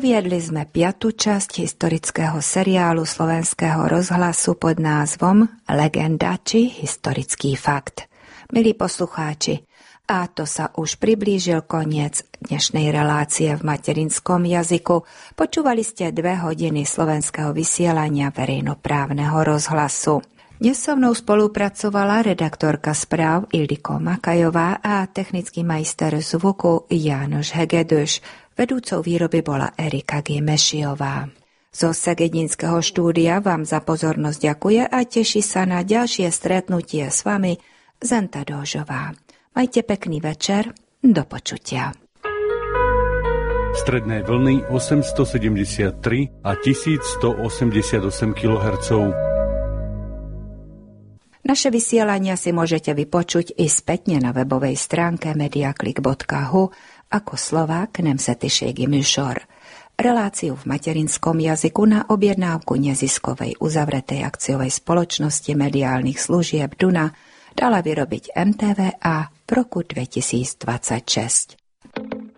Uviedli sme 5. časť historického seriálu Slovenského rozhlasu pod názvom Legenda či historický fakt. Milí poslucháči, a to sa už priblížil koniec dnešnej relácie v materinskom jazyku. Počúvali ste 2 hodiny slovenského vysielania verejnoprávneho rozhlasu. Dnes so mnou spolupracovala redaktorka správ Ildiko Makajová a technický majster zvuku Jánoš Hegedus. Vedúcou výroby bola Erika Gimešiová. Zo Segedinského štúdia vám za pozornosť ďakuje a teší sa na ďalšie stretnutie s vami Zenta Dóžová. Majte pekný večer, do počutia. Stredné vlny 873 a 1188 kHz. Naše vysielania si môžete vypočuť i spätne na webovej stránke mediaclick.hu ako Slovák Nemzetiségi műsor. Reláciu v materinskom jazyku na objednávku neziskovej uzavretej akciovej spoločnosti mediálnych služieb Duna dala vyrobiť MTVA v roku 2026.